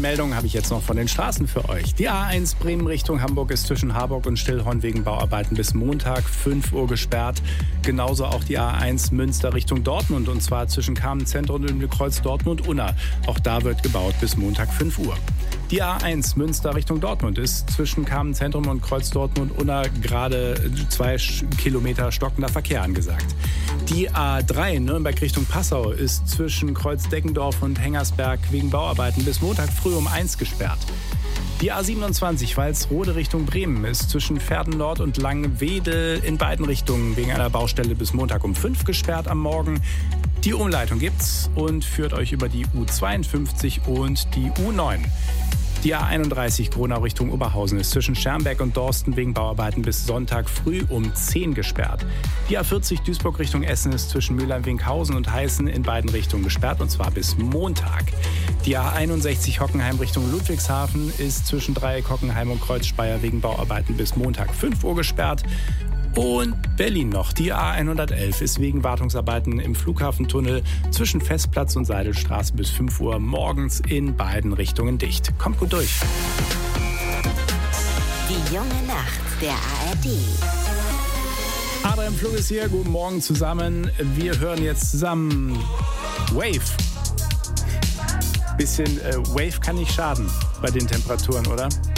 wichtigsten Meldungen habe ich jetzt noch von den Straßen für euch. Die A1 Bremen Richtung Hamburg ist zwischen Harburg und Stillhorn wegen Bauarbeiten bis Montag 5 Uhr gesperrt. Genauso auch die A1 Münster Richtung Dortmund und zwar zwischen Kamenz-Zentrum und Kreuz Dortmund-Unna. Auch da wird gebaut bis Montag 5 Uhr. Die A1 Münster Richtung Dortmund ist zwischen Kamenz-Zentrum und Kreuz Dortmund-Unna gerade 2 Kilometer stockender Verkehr angesagt. Die A3 Nürnberg Richtung Passau ist zwischen Kreuz Deggendorf und Hengersberg wegen Bauarbeiten bis Montag früh um 1 gesperrt. Die A27 Walsrode Richtung Bremen ist zwischen Verden Nord und Langwedel in beiden Richtungen wegen einer Baustelle bis Montag um 5 gesperrt am Morgen. Die Umleitung gibt's und führt euch über die U52 und die U9. Die A31 Gronau Richtung Oberhausen ist zwischen Schermbeck und Dorsten wegen Bauarbeiten bis Sonntag früh um 10 gesperrt. Die A40 Duisburg Richtung Essen ist zwischen Mülheim-Winkhausen und Heißen in beiden Richtungen gesperrt und zwar bis Montag. Die A61 Hockenheim Richtung Ludwigshafen ist zwischen Dreieck Hockenheim und Kreuz Speyer wegen Bauarbeiten bis Montag 5 Uhr gesperrt. Und Berlin noch. Die A111 ist wegen Wartungsarbeiten im Flughafentunnel zwischen Festplatz und Seidelstraße bis 5 Uhr morgens in beiden Richtungen dicht. Kommt gut durch. Die junge Nacht der ARD. Adrian Flug ist hier. Guten Morgen zusammen. Wir hören jetzt zusammen Wave. Bisschen Wave kann nicht schaden bei den Temperaturen, oder?